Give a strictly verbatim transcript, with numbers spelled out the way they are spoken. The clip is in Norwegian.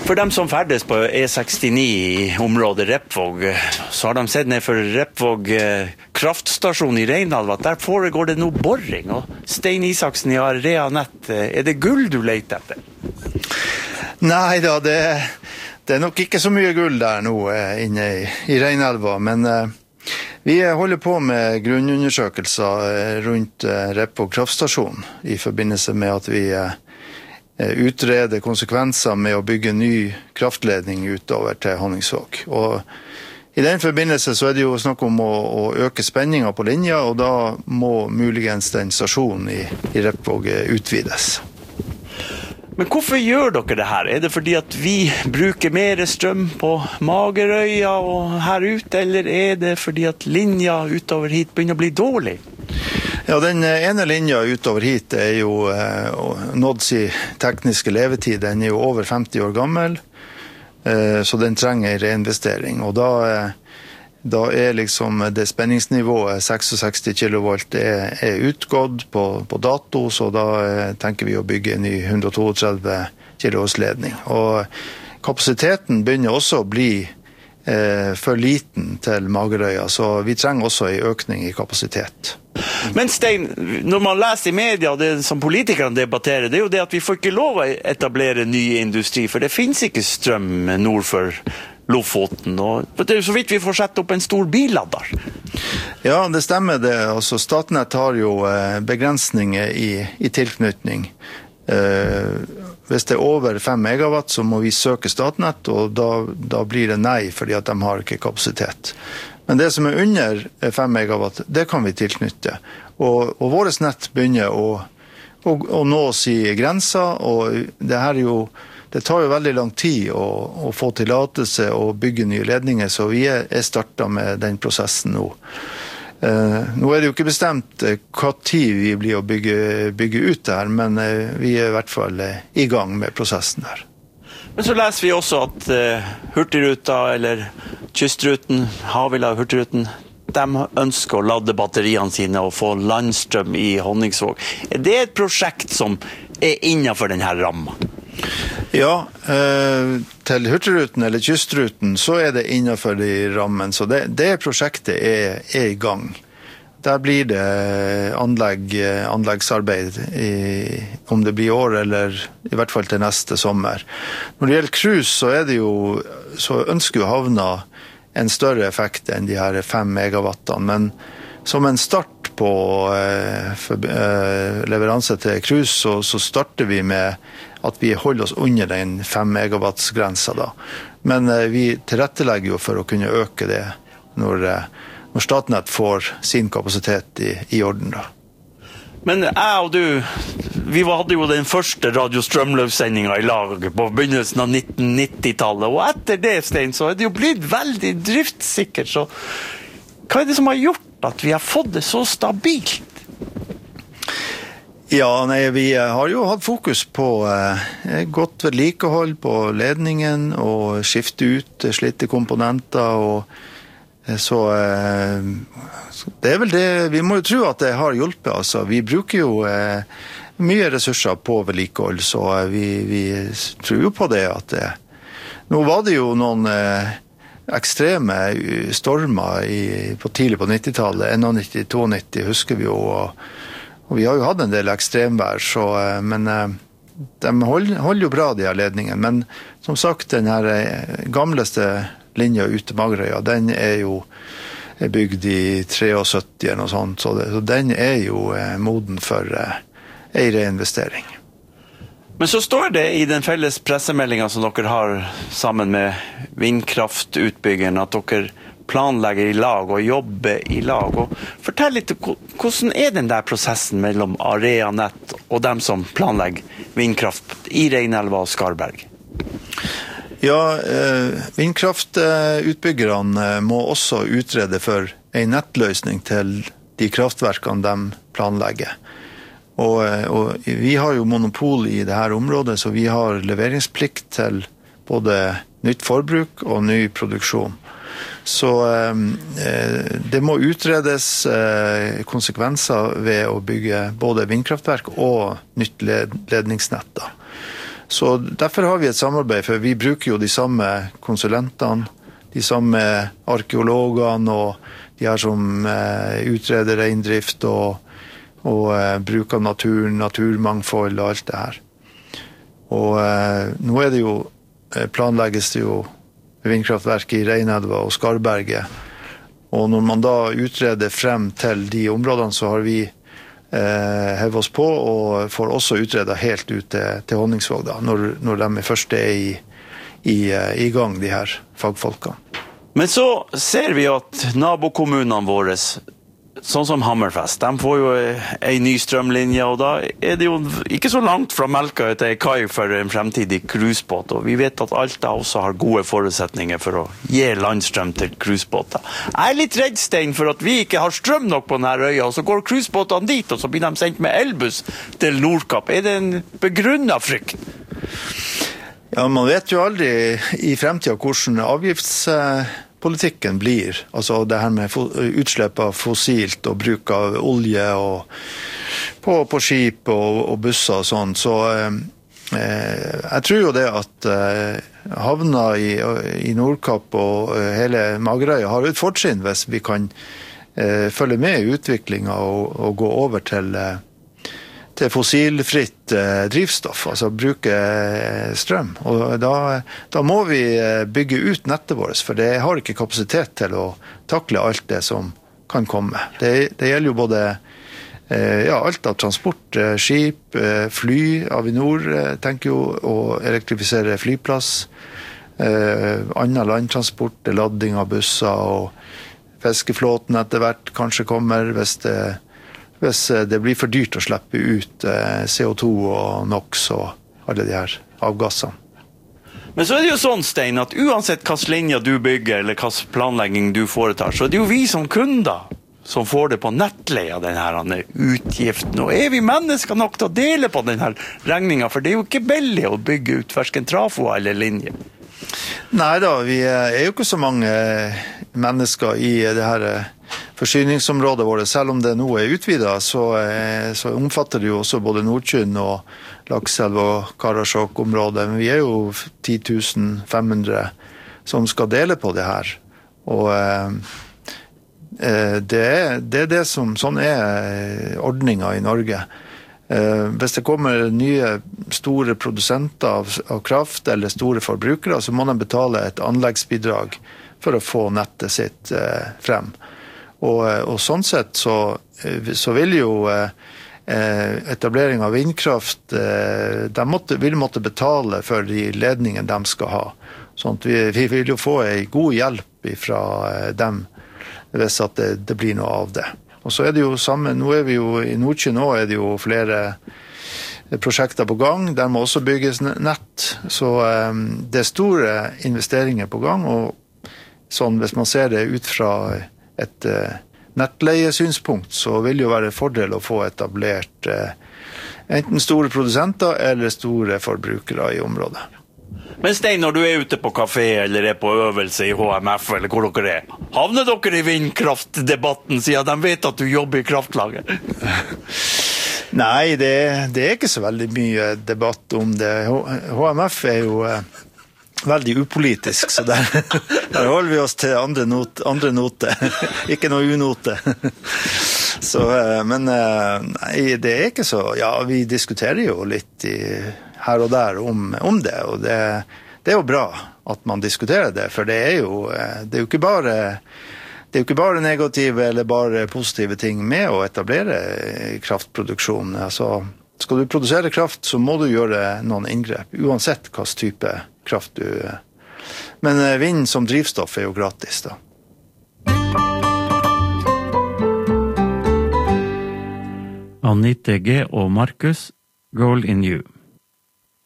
For dem som ferdes på E sekstini i området Repvåg, så har de sett ned for Repvåg kraftstasjon i Reinalva. Der foregår det noe borring, og Stein Isaksen i Area Nett, er det gull du leter etter? Nei da, det, det er nok ikke så mye gull der nå inne i, i Reinalva, men uh, vi holder på med grunnundersøkelser rundt uh, Repvåg kraftstasjon i forbindelse med at vi uh, utrede konsekvenser med å bygge ny kraftledning utover til Honningsvåg. Og i den forbindelse så er det jo snakk om å, å øke spenningen på linja, og da må muligens den stasjonen i, i Repvåg utvides. Men hvorfor gjør dere det her? Er det fordi at vi bruker mer strøm på Magerøya og her ute, eller er det fordi at linja utover hit begynner å bli dårlig? Ja, den ene linja utover hit er jo eh, nådd sin tekniske levetid. Den er jo over femti år gammel, eh, så den trenger reinvestering. Og da, eh, da er liksom det spenningsnivået sekstiseks kilovolt er, er utgått på, på dato, så da eh, tenker vi å bygge en ny hundre trettito kilovolts ledning. Og kapasiteten begynner også å bli eh, for liten til Magerøya, så vi trenger også en økning i kapasitet. Men Stein, når man leser i media, og det som politikerne debatterer, det er jo det at vi får ikke lov å etablere ny industri, for det finnes ikke strøm nord for Lofoten, og det er jo så vidt vi får sette opp en stor billader. Ja, det stemmer det. Altså, Statnett har jo eh, begrensninger i, i tilknytning. Eh, hvis det er over fem megawatt, så må vi søke Statnett, og da, da blir det nei, fordi at de har ikke kapasitet. Men det som er under fem megawatt, det kan vi tilknytte. Og, og våres nett begynner å, å, å nå si grenser, og det her er jo, det tar jo veldig lang tid å, å få tillatelse og bygge nye ledninger, så vi er, er startet med den prosessen nå. Eh, nå er det jo ikke bestemt hva tid vi blir å bygge, bygge ut det her, men eh, vi er i hvert fall eh, i gang med prosessen her. Men så leser vi også at uh, Hurtigruta, eller Kystruten, Havila Hurtigruten, de ønsker å lade batteriene sine og få landstrøm i Honningsvåg. Er det et prosjekt som er innenfor denne rammen? Ja, eh, til Hurtigruten eller Kystruten så er det innenfor de rammen, så det, det prosjektet er, er i gang. Der blir det anlegg, anleggsarbeid, i, om det blir år eller i hvert fall til neste sommer. Når det gjelder cruise, så, er det jo, så ønsker jo havna en større effekt enn de her fem megawattene, men som en start på eh, for, eh, leveranse til cruise, så, så starter vi med at vi holder oss under den fem megawatts-grensa da. Men eh, vi tilrettelegger jo for å kunne øke det når eh, når Statnett får sin kapasitet i, i orden da. Men jeg og du, vi hadde jo den første Radio Strømløs-sendingen i lag på begynnelsen av nitten nitti-tallet, og etter det, Stein, så er det jo blitt veldig driftssikkert, så hva er det som har gjort at vi har fått det så stabilt? Ja, nei, vi har jo hatt fokus på eh, godt vedlikehold på ledningen, og skifte ut slitte komponenter, og Så, så det er vel det, vi må jo tro at det har hjulpet, altså. Vi bruker jo eh, mye ressurser på vedlikehold, så vi, vi tror jo på det at det, nå var det jo noen eh, ekstreme stormer i, på tidlig på nittitallet, nitti, nitti, husker vi jo, og, og vi har jo hatt en del ekstremvær, så, eh, men eh, de holder, holder jo bra de her ledningene, men som sagt, den her eh, gamleste linja ut til Magerøya, den er jo bygd i syttitre eller noe sånt, så, det, så den er jo eh, moden for eh, en reinvestering. Men så står det i den felles pressemeldingen som dere har sammen med vindkraftutbyggeren, at dere planlegger i lag og jobber i lag. Og fortell litt, hvordan er den der prosessen mellom Area Nett og dem som planlegger vindkraft i Reinelva og Skarberg? Ja, eh, vindkraftutbyggerne må også utrede for en nettløsning til de kraftverkene de planlegger. Og, og vi har jo monopol i det her området, så vi har leveringsplikt til både nytt forbruk og ny produksjon. Så eh, det må utredes eh, konsekvenser ved å bygge både vindkraftverk og nytt led, ledningsnett da. Så derfor har vi et samarbeid, for vi bruker jo de samme konsulentene, de samme arkeologene og de her som eh, utreder reindrift og, og eh, bruker naturen, naturmangfold og alt det her. Og eh, nå er det jo, planlegges det jo vindkraftverk i Reinelva og Skarberget. Og når man da utreder frem til de områdene, så har vi eh, hevet oss på og får også utreda helt ut til, til Honningsvåg da, når, når de først er i, i, i gang, de her fagfolkene. Men så ser vi at nabokommunene våre, sånn som Hammerfest, de får jo en ny strømlinje, og da er det jo ikke så langt fra Melka til en kai for en fremtidig cruisebåt, og vi vet at Alta også har gode forutsetninger for å gi landstrøm til cruisebåter. Jeg er litt redd, Stein, for at vi ikke har strøm nok på denne øya, og så går cruisebåtene dit, og så blir de sendt med elbuss til Nordkapp. Er det en begrunnet frykt? Ja, man vet jo aldri i fremtiden hvordan avgiftspolitikken blir. Altså det her med utslipp av fossilt og bruk av olje og på, på skip og, og busser og sånn. Så eh, jeg tror jo det at eh, havna i, i Nordkapp og hele Magerøya har et fortrinn hvis vi kan eh, følge med i utviklingen og, og gå over til eh, til fossilfritt eh, drivstoff, altså bruke eh, strøm. Og da, da må vi eh, bygge ut nettet vårt, for det har ikke kapasitet til å takle alt det som kan komme. Det, det gjelder jo både eh, ja, alt av transport, eh, skip, eh, fly. Avinor eh, tenker jo å elektrifisere flyplass, eh, annen landtransport, ladding av busser og fiskeflåten etter hvert kanskje kommer hvis det hvis det blir for dyrt å slippe ut C O to og NOx og alle de her avgassene. Men så er det jo sånn, Stein, at uansett hva linjer du bygger eller hva planlegging du foretar, så er det jo vi som kunder som får det på nettleie av denne utgiften. Og er vi mennesker nok til å dele på denne regningen, for det er jo ikke billig å bygge ut hverken trafo eller linje. Nei da, vi er jo ikke så mange mennesker i det her forsyningsområdet vårt. Selv om det nå er utvidet, så, så omfatter det jo også både Nordkynn og Lakselv og Karasjok-området. Men vi er jo ti tusen fem hundre som skal dele på det her. Og eh, det, er, det er det som, sånn er ordningen i Norge. Eh, hvis det kommer nye store produsenter av, av kraft eller store forbrukere, så må de betale et anleggsbidrag for å få nettet sitt eh, frem. Og, og sånn sett så, så vil jo eh, etablering av vindkraft, eh, de måtte, vil måtte betale for de ledningene de skal ha. Sånn at vi, vi vil jo få en god hjelp fra dem hvis at det, det blir noe av det. Og så er det jo samme, nå er vi jo i Nordkynn nå er det jo flere prosjekter på gang, der må også bygges nett. Så eh, det er store investeringer på gang, og sånn hvis man ser det ut fra et uh, nettleiesynspunkt, så vil det jo være en fordel å få etablert uh, enten store produsenter eller store forbrukere i området. Men Stein, når du er ute på kafé eller er på øvelse i H M F eller hvor dere er, havner dere i vindkraftdebatten siden de vet at du jobber i kraftlaget? Nei, det, det er ikke så veldig mye debatt om det. H M F er jo uh, veldig upolitisk, så der, der holder vi oss til andre, not, andre note, ikke noe unote. Så, men nei, det er ikke så, ja, vi diskuterer jo litt i, her og der om, om det, og det, det er jo bra at man diskuterer det, for det er jo, det er jo ikke bare, det er jo ikke bare negative eller bare positive ting med å etablere kraftproduksjon. Altså, skal du produsere kraft, så må du gjøre noen inngrep, uansett hva type kraft du... Men vind som drivstoff er jo gratis da. Anette G. og Markus, Goal in You.